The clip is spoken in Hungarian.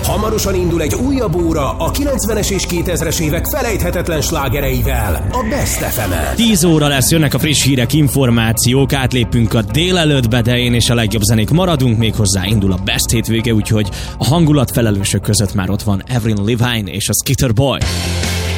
Hamarosan indul egy újabb óra a 90-es és 2000-es évek felejthetetlen slágereivel, a Best FM-en. 10 óra lesz, jönnek a friss hírek, információk, átlépünk a délelőttbe, de én és a legjobb zenék maradunk, méghozzá indul a Best hétvége, úgyhogy a hangulatfelelősök között már ott van Avril Lavigne és a Skitter Boy.